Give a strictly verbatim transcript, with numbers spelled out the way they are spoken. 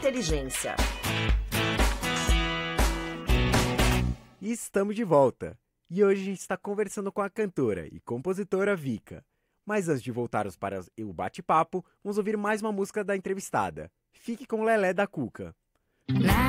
inteligência. E estamos de volta. E hoje a gente está conversando com a cantora e compositora Vika. Mas antes de voltarmos para o bate-papo, vamos ouvir mais uma música da entrevistada. Fique com Lelé da Cuca. Na